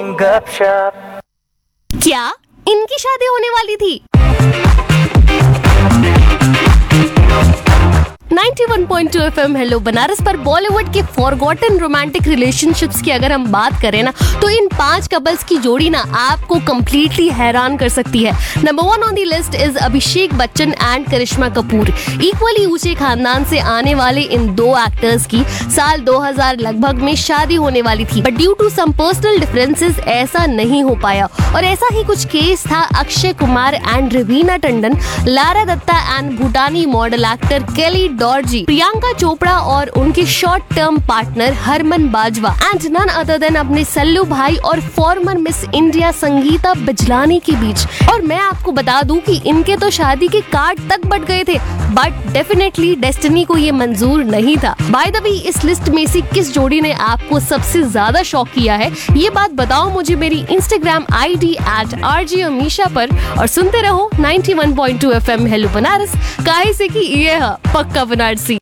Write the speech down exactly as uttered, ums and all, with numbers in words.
गपशप। क्या इनकी शादी होने वाली थी? Ninety one point two FM hello Banaras पर बॉलीवुड के फॉरगॉटन रोमांटिक रिलेशनशिप्स की अगर हम बात करें ना, तो इन पांच कपल्स की जोड़ी ना आपको कंप्लीटली हैरान कर सकती है। Number one on the list is Abhishek Bachchan and Karishma Kapoor. Equally ऊंचे खानदान से आने वाले इन दो एक्टर्स की साल दो हज़ार लगभग में शादी होने वाली थी, but due to some personal differences ऐसा नहीं हो पाया। और ऐसा ही कुछ केस था Akshay Kumar and Raveena Tandon, Lara Dutta and Bhutani model actor केली डॉर्जी, प्रियंका चोपड़ा और उनके short term partner Harman Bajwa and none other than अपने सल्लू भाई और farmer miss India Sangeeta Bijlani के बीच। और मैं आपको बता दूं कि इनके तो शादी के कार्ड तक बट गए थे, बट डेफिनेटली डेस्टिनी को ये मंजूर नहीं था। बाय द वे, इस लिस्ट में से किस जोड़ी ने आपको सबसे ज्यादा शॉक किया है, ये बात बताओ मुझे मेरी Instagram ID eight RJ Amisha पर, और सुनते रहो ninety one point two FM hello Banaras, काहे से कि ये है पक्का बनारसी।